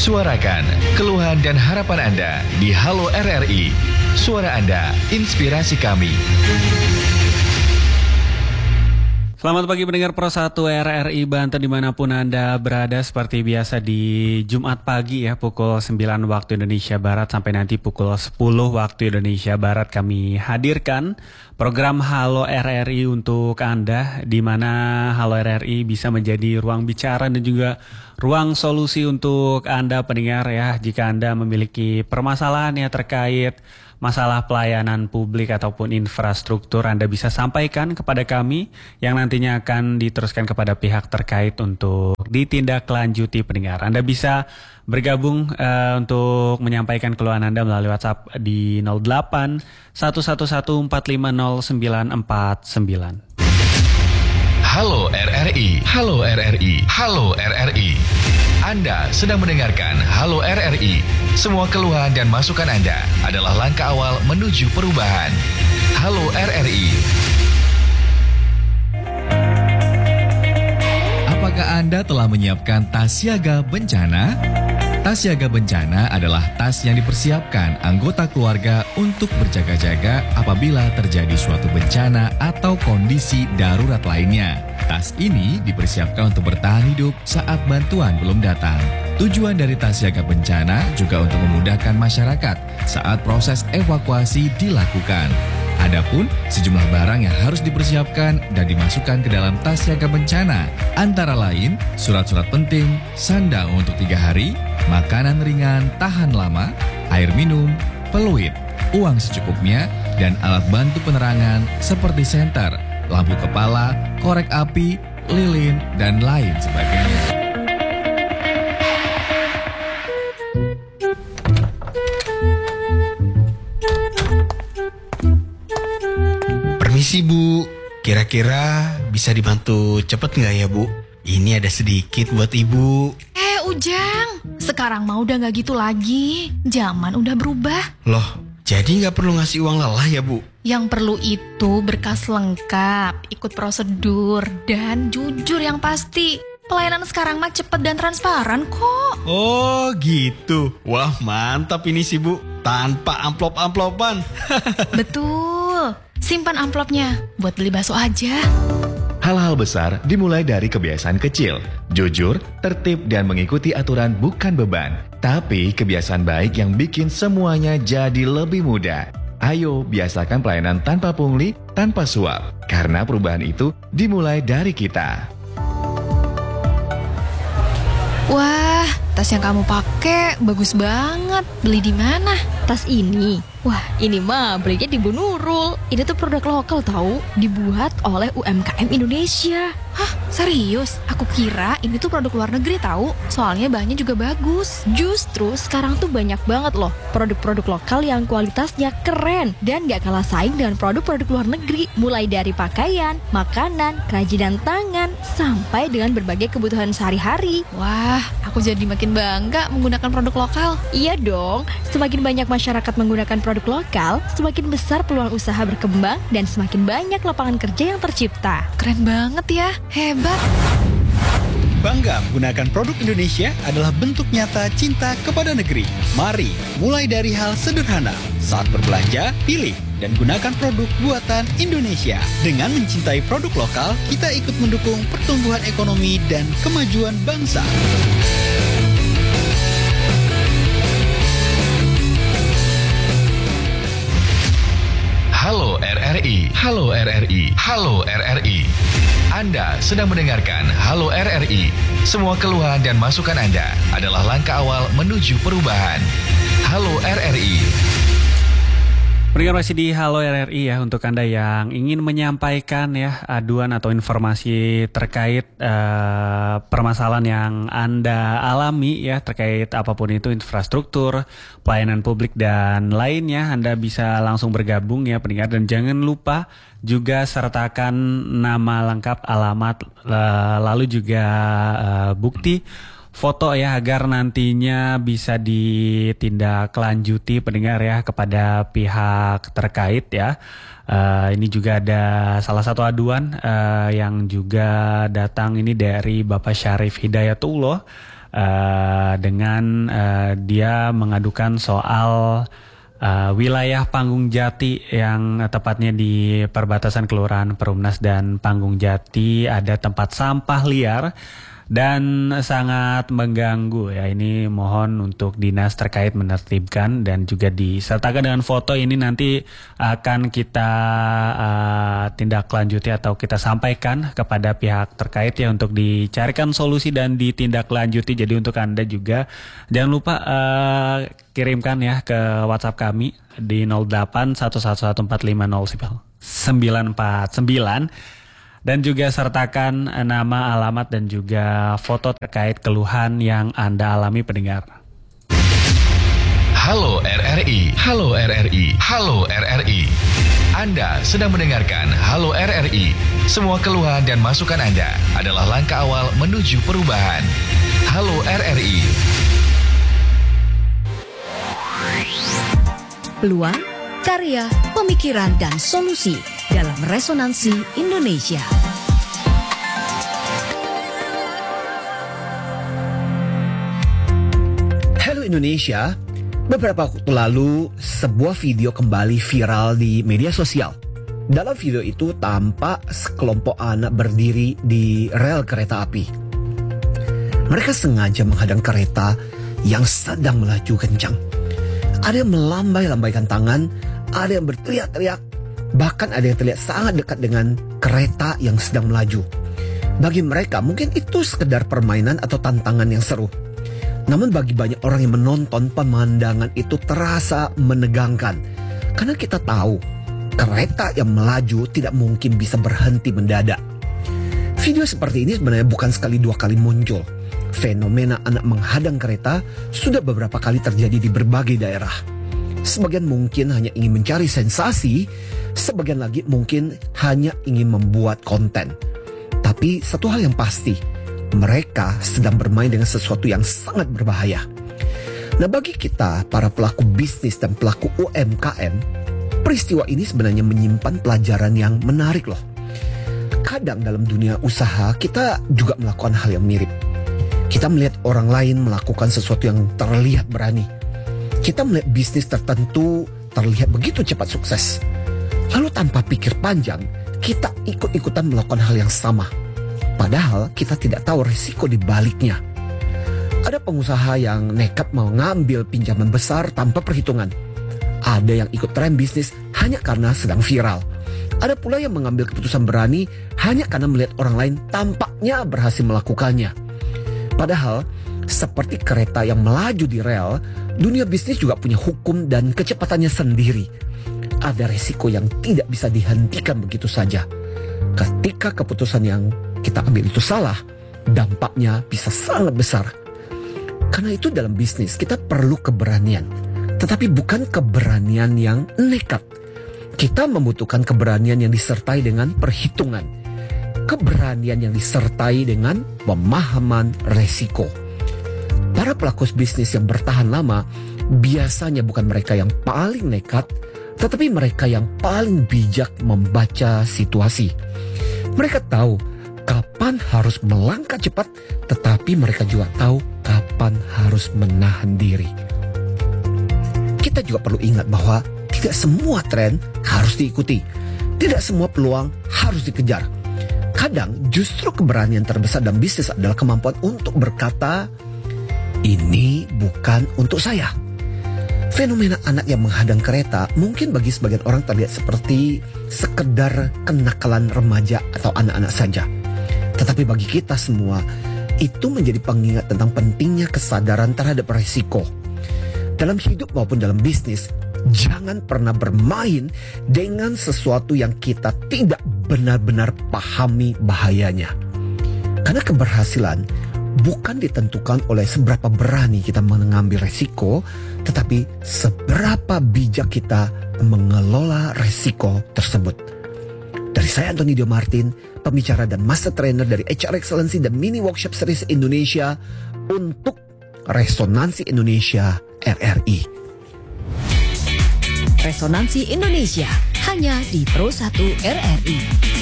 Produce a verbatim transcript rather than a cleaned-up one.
Suarakan keluhan dan harapan Anda di Halo R R I. Suara Anda, inspirasi kami. Selamat pagi pendengar Pro satu R R I Banten dimanapun Anda berada. Seperti biasa di Jumat pagi ya, pukul sembilan waktu Indonesia Barat sampai nanti pukul sepuluh waktu Indonesia Barat kami hadirkan program Halo R R I untuk Anda, di mana Halo R R I bisa menjadi ruang bicara dan juga ruang solusi untuk Anda pendengar ya. Jika Anda memiliki permasalahan yang terkait masalah pelayanan publik ataupun infrastruktur, Anda bisa sampaikan kepada kami yang nantinya akan diteruskan kepada pihak terkait untuk ditindaklanjuti pendengar. Anda bisa bergabung uh, untuk menyampaikan keluhan Anda melalui WhatsApp di nol delapan satu satu satu empat lima nol sembilan empat sembilan. Halo R R I, Halo R R I, Halo R R I. Anda sedang mendengarkan Halo R R I. Semua keluhan dan masukan Anda adalah langkah awal menuju perubahan. Halo R R I. Apakah Anda telah menyiapkan tas siaga bencana? Tas siaga bencana adalah tas yang dipersiapkan anggota keluarga untuk berjaga-jaga apabila terjadi suatu bencana atau kondisi darurat lainnya. Tas ini dipersiapkan untuk bertahan hidup saat bantuan belum datang. Tujuan dari tas siaga bencana juga untuk memudahkan masyarakat saat proses evakuasi dilakukan. Adapun sejumlah barang yang harus dipersiapkan dan dimasukkan ke dalam tas siaga bencana, antara lain surat-surat penting, sandang untuk tiga hari, makanan ringan tahan lama, air minum, peluit, uang secukupnya, dan alat bantu penerangan seperti senter, lampu kepala, korek api, lilin, dan lain sebagainya. Permisi Bu, kira-kira bisa dibantu cepet nggak ya Bu? Ini ada sedikit buat Ibu. Eh Ujang, sekarang mah udah gak gitu lagi. Zaman udah berubah. Loh, jadi nggak perlu ngasih uang lelah ya Bu? Yang perlu itu berkas lengkap, ikut prosedur, dan jujur yang pasti. Pelayanan sekarang mah cepet dan transparan kok. Oh gitu, wah mantap ini sih Bu. Tanpa amplop-amplopan. Betul, simpan amplopnya buat beli bakso aja. Hal-hal besar dimulai dari kebiasaan kecil. Jujur, tertib, dan mengikuti aturan bukan beban, tapi kebiasaan baik yang bikin semuanya jadi lebih mudah. Ayo biasakan pelayanan tanpa pungli, tanpa suap, karena perubahan itu dimulai dari kita. Wah, tas yang kamu pakai bagus banget. Beli di mana? Tas ini, wah ini mah belinya di Bu Nurul. Ini tuh produk lokal tahu, dibuat oleh U M K M Indonesia. Hah, serius? Aku kira ini tuh produk luar negeri tahu. Soalnya bahannya juga bagus. Justru sekarang tuh banyak banget loh produk-produk lokal yang kualitasnya keren dan gak kalah saing dengan produk-produk luar negeri. Mulai dari pakaian, makanan, kerajinan tangan, sampai dengan berbagai kebutuhan sehari-hari. Wah, aku jadi makin bangga menggunakan produk lokal. Iya dong, semakin banyak masyarakat menggunakan produk lokal, semakin besar peluang usaha berkembang dan semakin banyak lapangan kerja yang tercipta. Keren banget ya, hebat. Bangga menggunakan produk Indonesia adalah bentuk nyata cinta kepada negeri. Mari, mulai dari hal sederhana. Saat berbelanja, pilih dan gunakan produk buatan Indonesia. Dengan mencintai produk lokal, kita ikut mendukung pertumbuhan ekonomi dan kemajuan bangsa. Halo R R I, Halo R R I, Halo R R I. Anda sedang mendengarkan Halo R R I. Semua keluhan dan masukan Anda adalah langkah awal menuju perubahan. Halo R R I. Pendengar masih di Halo R R I ya, untuk Anda yang ingin menyampaikan ya aduan atau informasi terkait uh, permasalahan yang Anda alami ya, terkait apapun itu infrastruktur, pelayanan publik dan lainnya, Anda bisa langsung bergabung ya pendengar, dan jangan lupa juga sertakan nama lengkap, alamat, uh, lalu juga uh, bukti foto ya, agar nantinya bisa ditindaklanjuti pendengar ya kepada pihak terkait ya. Uh, ini juga ada salah satu aduan uh, yang juga datang ini dari Bapak Syarif Hidayatullah. uh, dengan uh, dia mengadukan soal uh, wilayah Panggung Jati yang tepatnya di perbatasan Kelurahan Perumnas dan Panggung Jati ada tempat sampah liar dan sangat mengganggu ya. Ini mohon untuk dinas terkait menertibkan dan juga disertakan dengan foto. Ini nanti akan kita uh, tindak lanjuti atau kita sampaikan kepada pihak terkait ya untuk dicarikan solusi dan ditindaklanjuti. Jadi untuk Anda juga jangan lupa uh, kirimkan ya ke WhatsApp kami di nol delapan satu satu satu empat lima nol sembilan empat sembilan. Dan juga sertakan nama, alamat, dan juga foto terkait keluhan yang Anda alami pendengar. Halo R R I, Halo R R I, Halo R R I. Anda sedang mendengarkan Halo R R I. Semua keluhan dan masukan Anda adalah langkah awal menuju perubahan. Halo R R I. Peluang, karya, pemikiran, dan solusi dalam Resonansi Indonesia. Halo Indonesia, beberapa waktu lalu sebuah video kembali viral di media sosial. Dalam video itu tampak sekelompok anak berdiri di rel kereta api. Mereka sengaja menghadang kereta yang sedang melaju kencang. Ada yang melambai-lambaikan tangan, ada yang berteriak-teriak, bahkan ada yang terlihat sangat dekat dengan kereta yang sedang melaju. Bagi mereka mungkin itu sekedar permainan atau tantangan yang seru. Namun bagi banyak orang yang menonton, pemandangan itu terasa menegangkan. Karena kita tahu kereta yang melaju tidak mungkin bisa berhenti mendadak. Video seperti ini sebenarnya bukan sekali dua kali muncul. Fenomena anak menghadang kereta sudah beberapa kali terjadi di berbagai daerah. Sebagian mungkin hanya ingin mencari sensasi, sebagian lagi mungkin hanya ingin membuat konten. Tapi satu hal yang pasti, mereka sedang bermain dengan sesuatu yang sangat berbahaya. Nah, bagi kita, para pelaku bisnis dan pelaku U M K M, peristiwa ini sebenarnya menyimpan pelajaran yang menarik loh. Kadang dalam dunia usaha, kita juga melakukan hal yang mirip. Kita melihat orang lain melakukan sesuatu yang terlihat berani. Kita melihat bisnis tertentu terlihat begitu cepat sukses. Lalu tanpa pikir panjang, kita ikut-ikutan melakukan hal yang sama. Padahal kita tidak tahu risiko di baliknya. Ada pengusaha yang nekat mengambil pinjaman besar tanpa perhitungan. Ada yang ikut tren bisnis hanya karena sedang viral. Ada pula yang mengambil keputusan berani hanya karena melihat orang lain tampaknya berhasil melakukannya. Padahal, seperti kereta yang melaju di rel, dunia bisnis juga punya hukum dan kecepatannya sendiri. Ada resiko yang tidak bisa dihentikan begitu saja. Ketika keputusan yang kita ambil itu salah, dampaknya bisa sangat besar. Karena itu dalam bisnis kita perlu keberanian. Tetapi bukan keberanian yang nekat. Kita membutuhkan keberanian yang disertai dengan perhitungan. Keberanian yang disertai dengan pemahaman resiko. Para pelaku bisnis yang bertahan lama biasanya bukan mereka yang paling nekat, tetapi mereka yang paling bijak membaca situasi. Mereka tahu kapan harus melangkah cepat, tetapi mereka juga tahu kapan harus menahan diri. Kita juga perlu ingat bahwa tidak semua tren harus diikuti. Tidak semua peluang harus dikejar. Kadang justru keberanian terbesar dalam bisnis adalah kemampuan untuk berkata, ini bukan untuk saya. Fenomena anak yang menghadang kereta mungkin bagi sebagian orang terlihat seperti sekedar kenakalan remaja atau anak-anak saja. Tetapi bagi kita semua, itu menjadi pengingat tentang pentingnya kesadaran terhadap risiko. Dalam hidup maupun dalam bisnis, jangan pernah bermain dengan sesuatu yang kita tidak benar-benar pahami bahayanya. Karena keberhasilan bukan ditentukan oleh seberapa berani kita mengambil resiko, tetapi seberapa bijak kita mengelola resiko tersebut. Dari saya Antoni Dio Martin, pembicara dan master trainer dari H R Excellency dan Mini Workshop Series Indonesia untuk Resonansi Indonesia R R I. Resonansi Indonesia hanya di Pro satu R R I.